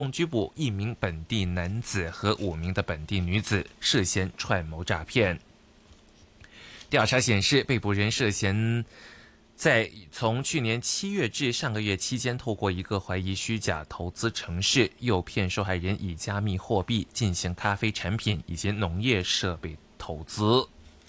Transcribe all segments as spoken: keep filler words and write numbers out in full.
拘捕一名本地男子和五名的本地女子，涉嫌串谋诈骗。调查显示，被捕人涉嫌在从去年七月至上个月期间，透过一个怀疑虚假投资程式，诱骗受害人以加密货币进行咖啡产品以及农业设备投资。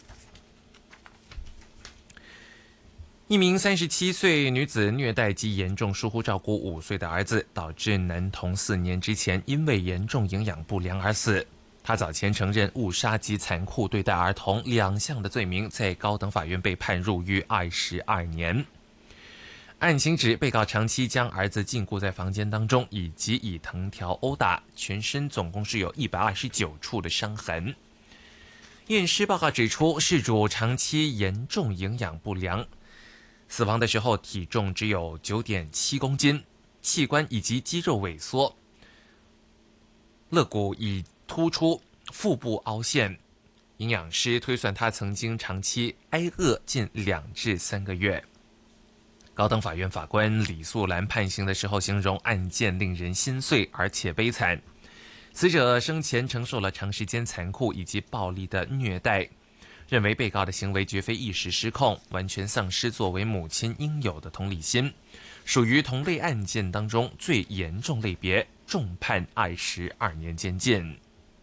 一名三十七岁女子虐待及严重疏忽照顾五岁的儿子，导致男童四年之前因为严重营养不良而死。他早前承认误杀及残酷对待儿童两项的罪名，在高等法院被判入狱二十二年。案情指，被告长期将儿子禁锢在房间当中，以及以藤条殴打，全身总共是有一百二十九处的伤痕。验尸报告指出，事主长期严重营养不良，死亡的时候体重只有 九点七公斤，器官以及肌肉萎缩，肋骨已突出，腹部凹陷。营养师推算他曾经长期挨饿近两至三个月。高等法院法官李素兰判刑的时候形容案件令人心碎而且悲惨，死者生前承受了长时间残酷以及暴力的虐待，认为被告的行为绝非一时失控，完全丧失作为母亲应有的同理心，属于同类案件当中最严重类别，重判二十二年监禁。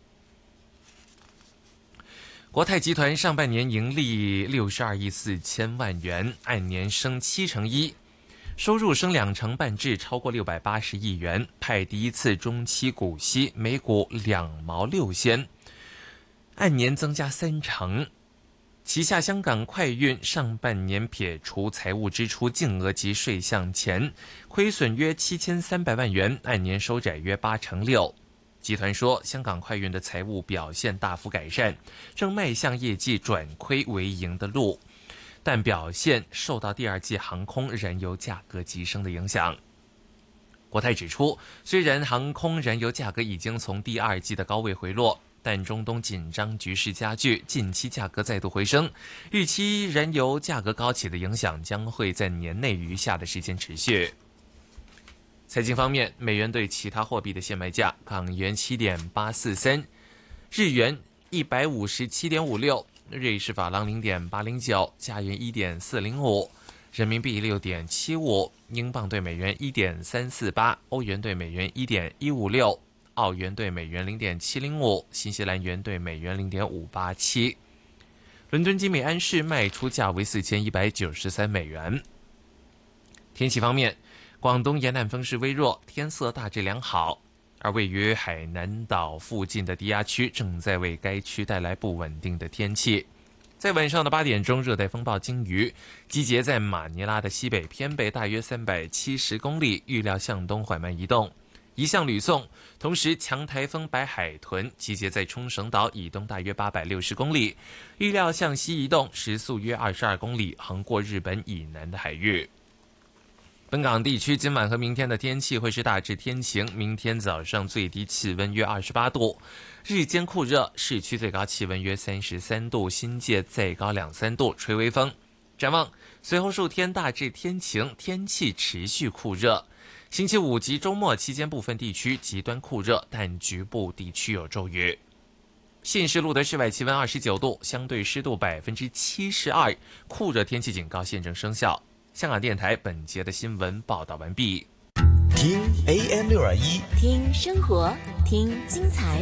国泰集团上半年盈利六十二亿四千万元，按年升七成一，收入升两成半至超过六百八十亿元，派第一次中期股息每股两毛六仙，按年增加三成。旗下香港快运上半年撇除财务支出净额及税项前，亏损约七千三百万元，按年收窄约八成六。集团说，香港快运的财务表现大幅改善，正迈向业绩转亏为盈的路，但表现受到第二季航空燃油价格急升的影响。国泰指出，虽然航空燃油价格已经从第二季的高位回落，但中东紧张局势加剧，近期价格再度回升，预期燃油价格高企的影响将会在年内余下的时间持续。财经方面，美元对其他货币的现卖价：港元 七点八四三， 日元 一百五十七点五六， 瑞士法郎 零点八零九， 加元 一点四零五， 人民币 六点七五， 英镑对美元 一点三四八， 欧元对美元 一点一五六，澳元对美元 零点七零五， 新西兰元对美元 零点五八七。伦敦金每安士卖出价为四千一百九十三美元。天气方面，广东沿岸风势微弱，天色大致良好，而位于海南岛附近的低压区正在为该区带来不稳定的天气。在晚上的八点钟，热带风暴鲸鱼集结在马尼拉的西北偏北大约三百七十公里，预料向东缓慢移动，移向吕宋。同时，强台风白海豚集结在冲绳岛以东大约八百六十公里，预料向西移动，时速约二十二公里，横过日本以南的海域。本港地区今晚和明天的天气会是大致天晴，明天早上最低气温约二十八度，日间酷热，市区最高气温约三十三度，新界再高两三度，吹微风。展望随后数天大致天晴，天气持续酷热。星期五及周末期间部分地区极端酷热，但局部地区有骤雨。信市路的室外气温二十九度，相对湿度百分之七十二，酷热天气警告现正生效。香港电台本节的新闻报道完毕。 听 A M 六二一， 听生活，听精彩。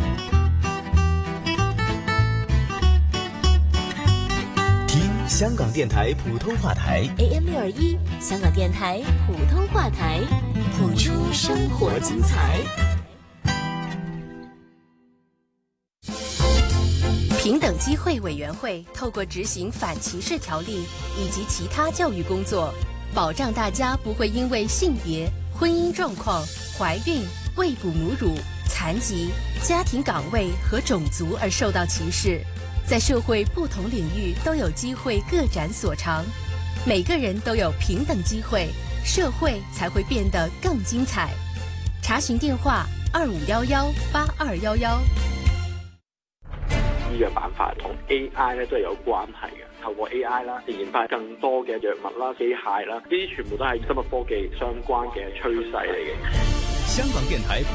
听香港电台普通话台 A M 六二一，香港电台普通话台，谱出生活精彩。平等机会委员会透过执行反歧视条例以及其他教育工作，保障大家不会因为性别、婚姻状况、怀孕、喂哺母乳、残疾、家庭岗位和种族而受到歧视，在社会不同领域都有机会各展所长。每个人都有平等机会，社会才会变得更精彩。查询电话：二五幺幺八二幺幺。 醫藥板塊同 A I 咧都係有關係嘅，透過 A I 啦，研發更多嘅藥物啦、機械啦，呢啲全部都係生物科技相關嘅趨勢嚟嘅。 香港电台